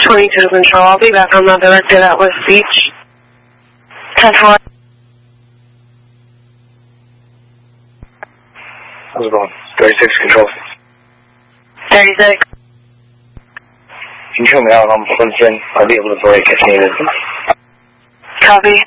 22 Control. I'll be back on the directed at West Beach. 10-4. How's it going? 36 Control. 36. Can you show me out on Clemson? I'll be able to break if needed. Copy.